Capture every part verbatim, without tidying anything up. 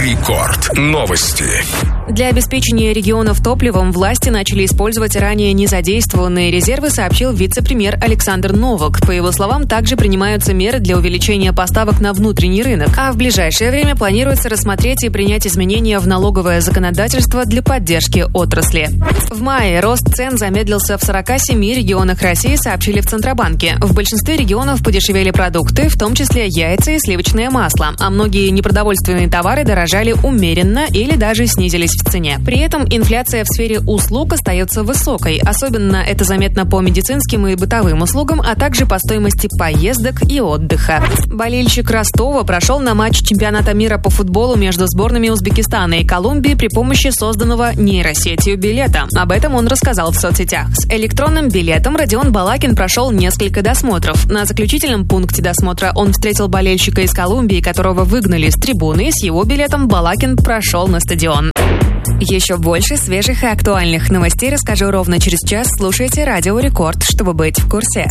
Рекорд. Новости. Для обеспечения регионов топливом власти начали использовать ранее незадействованные резервы, сообщил вице-премьер Александр Новак. По его словам, также принимаются меры для увеличения поставок на внутренний рынок. А в ближайшее время планируется рассмотреть и принять изменения в налоговое законодательство для поддержки отрасли. В мае рост цен замедлился в сорока семи регионах России, сообщили в Центробанке. В большинстве регионов подешевели продукты, в том числе яйца и сливочное масло, а многие непродовольственные товары дорожали умеренно или даже снизились в цене. При этом инфляция в сфере услуг остается высокой. Особенно это заметно по медицинским и бытовым услугам, а также по стоимости поездок и отдыха. Болельщик Ростова прошел на матч чемпионата мира по футболу между сборными Узбекистана и Колумбии при помощи созданного нейросетью билета. Об этом он рассказал в соцсетях. С электронным билетом Родион Балакин прошел несколько досмотров. На заключительном пункте досмотра он встретил болельщика из Колумбии, которого выгнали с трибуны. С его билетом Балакин прошел на стадион. Еще больше свежих и актуальных новостей расскажу ровно через час. Слушайте Радио Рекорд, чтобы быть в курсе.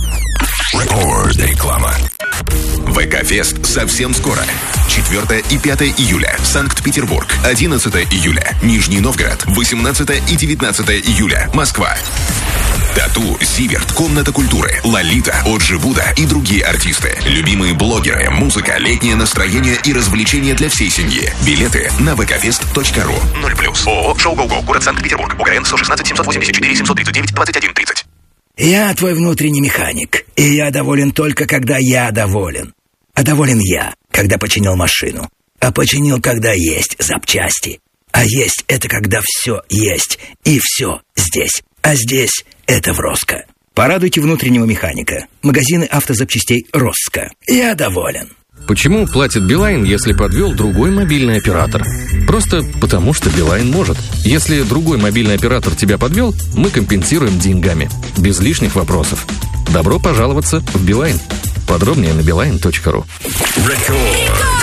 Реклама. ВК-фест совсем скоро. четвёртого и пятого июля. Санкт-Петербург. одиннадцатого июля. Нижний Новгород. восемнадцатого и девятнадцатого июля. Москва. Тату, Зиверт, Комната культуры, Лолита, Оджи Буда и другие артисты. Любимые блогеры, музыка, летнее настроение и развлечения для всей семьи. Билеты на вэ ка фест точка ру. ноль плюс. ООО «Шоу Гоу-Гоу», город Санкт-Петербург. УГРН сто шестнадцать семьсот восемьдесят четыре семьсот тридцать девять двадцать один тридцать. Я твой внутренний механик, и я доволен только, когда я доволен. А доволен я, когда починил машину. А починил, когда есть запчасти. А есть — это когда все есть, и все здесь. А здесь — это в Роско. Порадуйте внутреннего механика. Магазины автозапчастей Роско. Я доволен. Почему платит Билайн, если подвел другой мобильный оператор? Просто потому, что Билайн может. Если другой мобильный оператор тебя подвел, мы компенсируем деньгами. Без лишних вопросов. Добро пожаловаться в Билайн. Подробнее на билайн точка ру. Рекорд.